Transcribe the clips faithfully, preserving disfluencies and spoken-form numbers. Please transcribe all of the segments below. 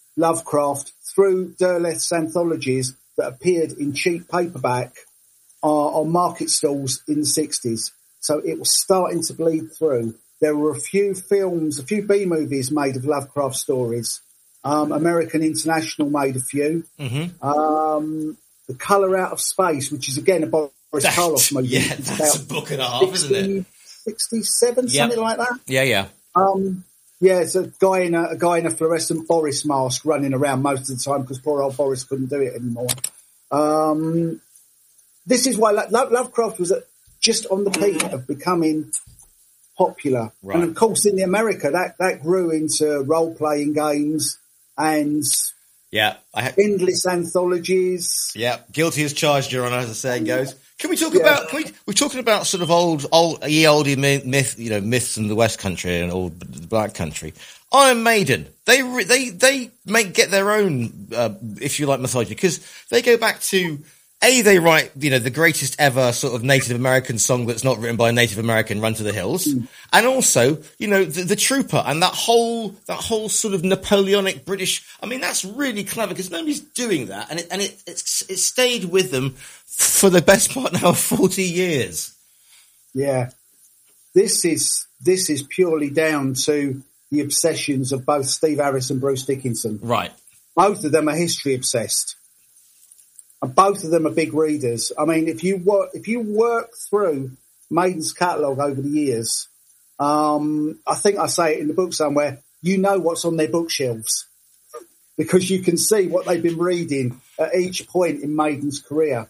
Lovecraft through Derleth's anthologies that appeared in cheap paperback uh, on market stalls in the sixties. So it was starting to bleed through. There were a few films, a few B-movies made of Lovecraft stories. Um, American International made a few. Mm-hmm. Um, The Colour Out of Space, which is again a Boris That's, Karloff movie. Yeah, it's that's about a book and a half, sixty, isn't it? sixty-seven, Yep. something like that. Yeah, yeah. Um, yeah, it's a guy in a, a guy in a fluorescent Boris mask running around most of the time because poor old Boris couldn't do it anymore. Um, this is why Lo- Lo- Lovecraft was at, just on the peak of becoming popular. Right. And of course in the America that, that grew into role-playing games and Yeah. I ha- endless anthologies. yeah. Guilty as charged, Your Honour, as the saying goes. Can we talk Yeah. about, can we, we're talking about sort of old, old, ye olde myth, you know, myths in the West Country and old the Black Country. Iron Maiden, they, re- they, they make, get their own, uh, if you like, mythology, because they go back to, A, they write, you know, the greatest ever sort of Native American song that's not written by a Native American, Run to the Hills. Mm. And also, you know, the, the Trooper and that whole, that whole sort of Napoleonic British, I mean, that's really clever because nobody's doing that. And it, and it, it's, it stayed with them for the best part now of forty years. Yeah. This is, this is purely down to the obsessions of both Steve Harris and Bruce Dickinson. Right. Both of them are history obsessed. And both of them are big readers. I mean, if you work, if you work through Maiden's catalogue over the years, um, I think I say it in the book somewhere, you know what's on their bookshelves because you can see what they've been reading at each point in Maiden's career.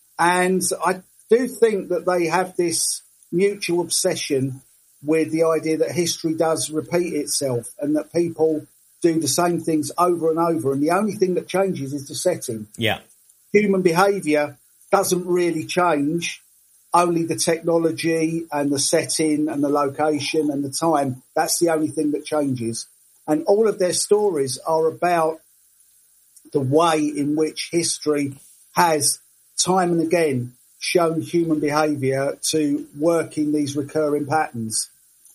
And I do think that they have this mutual obsession with the idea that history does repeat itself and that people do the same things over and over. And the only thing that changes is the setting. Yeah. Human behaviour doesn't really change, only the technology and the setting and the location and the time. That's the only thing that changes. And all of their stories are about the way in which history has time and again shown human behaviour to work in these recurring patterns.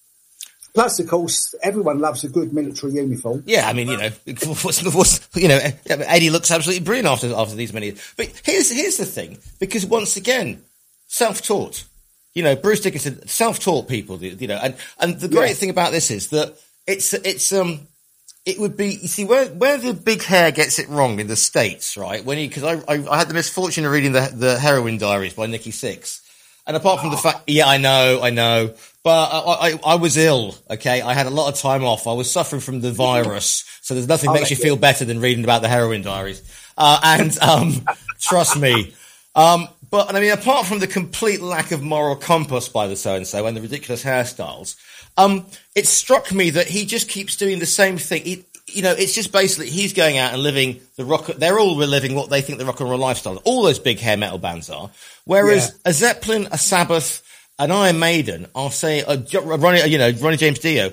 Plus, of course, everyone loves a good military uniform. Yeah, I mean, you know, what's, what's, you know, Eddie looks absolutely brilliant after after these many years. But here's here's the thing, because once again, self-taught. You know, Bruce Dickinson, self-taught people. You know, and and the great Yes. thing about this is that it's it's um it would be, you see, where where the big hair gets it wrong in the States, right? When he, because I, I I had the misfortune of reading the the Heroin Diaries by Nikki Sixx, and apart from the fact, yeah, I know, I know. But I, I, I was ill, okay? I had a lot of time off. I was suffering from the virus. So there's nothing that makes you feel better than reading about the Heroin Diaries. Uh, and, um, trust me. Um, but, and I mean, apart from the complete lack of moral compass by the so-and-so and the ridiculous hairstyles, um, it struck me that he just keeps doing the same thing. He, you know, it's just basically, he's going out and living the rock, they're all reliving what they think the rock and roll lifestyle. All those big hair metal bands are. Whereas yeah. a Zeppelin, a Sabbath, an Iron Maiden, I'll say, uh, Ronnie, you know, Ronnie James Dio,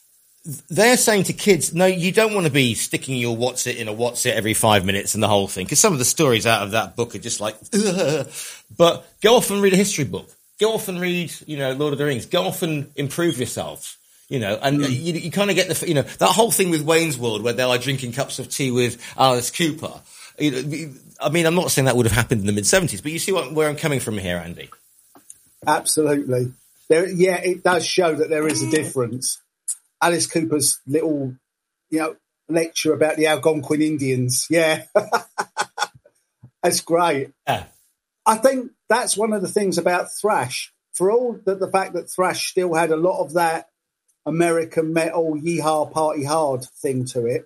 they're saying to kids, no, you don't want to be sticking your what's it in a what's it every five minutes and the whole thing. Because some of the stories out of that book are just like, ugh. But go off and read a history book. Go off and read, you know, Lord of the Rings. Go off and improve yourself, you know, and mm. you, you kind of get the, you know, that whole thing with Wayne's World where they're like drinking cups of tea with Alice Cooper. You know, I mean, I'm not saying that would have happened in the mid seventies, but you see what, where I'm coming from here, Andy. Absolutely. There, yeah, it does show that there is a difference. Alice Cooper's little, you know, lecture about the Algonquin Indians. Yeah. That's great. Yeah. I think that's one of the things about thrash. For all that the fact that thrash still had a lot of that American metal, yeehaw, party hard thing to it,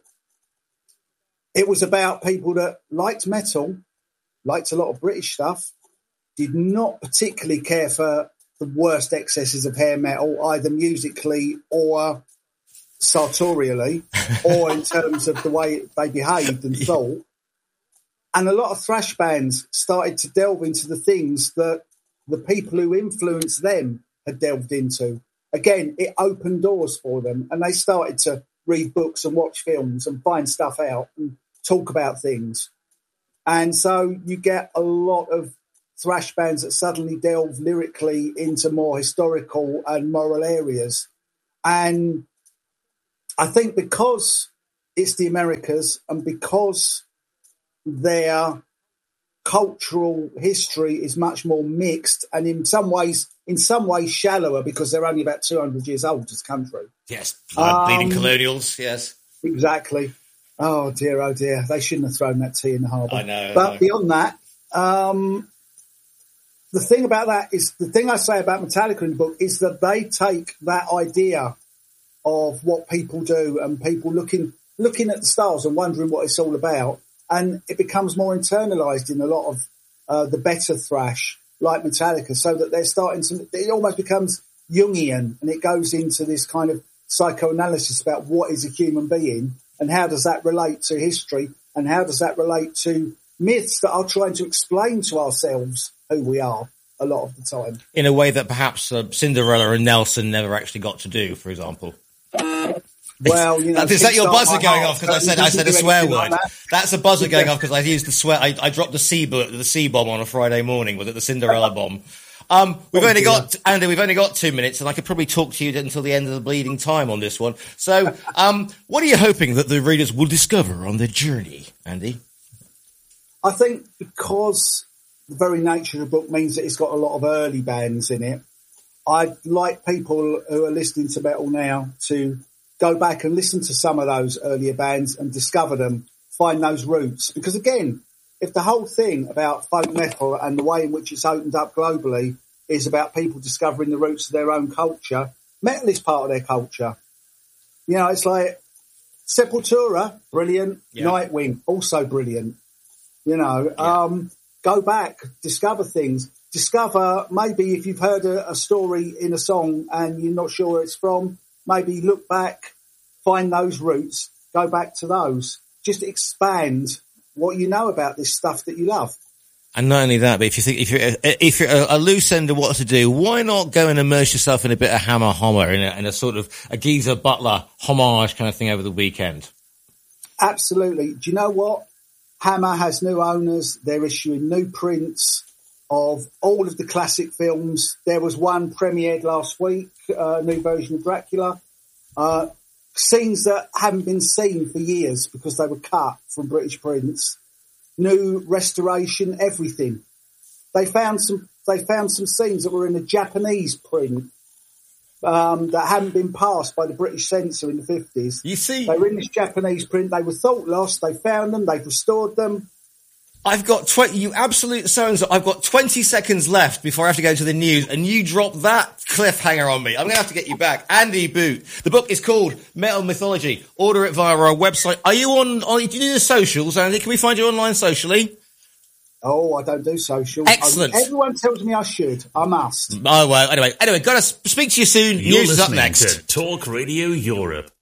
it was about people that liked metal, liked a lot of British stuff, did not particularly care for the worst excesses of hair metal, either musically or sartorially, or in terms of the way they behaved and thought. And a lot of thrash bands started to delve into the things that the people who influenced them had delved into. Again, it opened doors for them, and they started to read books and watch films and find stuff out and talk about things. And so you get a lot of thrash bands that suddenly delve lyrically into more historical and moral areas. And I think because it's the Americas, and because their cultural history is much more mixed and in some ways in some ways shallower because they're only about two hundred years old as a country. Yes, um, leading colonials, yes. Exactly. Oh, dear, oh, dear. They shouldn't have thrown that tea in the harbour. I know. But I know. beyond that, um, the thing about that is, the thing I say about Metallica in the book is that they take that idea of what people do and people looking looking at the stars and wondering what it's all about, and it becomes more internalised in a lot of uh, the better thrash, like Metallica, so that they're starting to, it almost becomes Jungian, and it goes into this kind of psychoanalysis about what is a human being and how does that relate to history and how does that relate to myths that are trying to explain to ourselves who we are a lot of the time. In a way that perhaps uh, Cinderella and Nelson never actually got to do, for example. Well, you know, is that your buzzer going off because I said I said a swear word? Like that. That's a buzzer going off because I used the swear. I, I dropped the C the C bomb on a Friday morning. Was it the Cinderella bomb? Um, we've oh, only dear. got Andy. We've only got two minutes, and I could probably talk to you until the end of the bleeding time on this one. So, um, what are you hoping that the readers will discover on their journey, Andy? I think because the very nature of the book means that it's got a lot of early bands in it. I'd like people who are listening to metal now to go back and listen to some of those earlier bands and discover them, find those roots. Because again, if the whole thing about folk metal and the way in which it's opened up globally is about people discovering the roots of their own culture, metal is part of their culture. You know, it's like Sepultura, brilliant. Yeah. Nightwing, also brilliant. You know, yeah. um, go back, discover things. Discover, maybe if you've heard a, a story in a song and you're not sure where it's from, maybe look back, find those roots, go back to those. Just expand what you know about this stuff that you love. And not only that, but if you think if you're if you're a, a loose end of what to do, why not go and immerse yourself in a bit of Hammer Homer in a, in a sort of a Geezer Butler homage kind of thing over the weekend? Absolutely. Do you know what? Hammer has new owners. They're issuing new prints of all of the classic films. There was one premiered last week, a uh, new version of Dracula. Uh, scenes that haven't been seen for years because they were cut from British prints. New restoration, everything. They found some. They found some scenes that were in a Japanese print um, that hadn't been passed by the British censor in the fifties. You see, they were in this Japanese print. They were thought lost. They found them. They've restored them. I've got twenty. You absolute so-and-so. I've got twenty seconds left before I have to go to the news, and you drop that cliffhanger on me. I'm going to have to get you back, Andy Boot. The book is called Metal Mythology. Order it via our website. Are you on? on do you do the socials, Andy? Can we find you online socially? Oh, I don't do socials. Excellent. I, everyone tells me I should. I must. Oh well. Anyway, anyway, got to speak to you soon. You're News is up next. To Talk Radio Europe.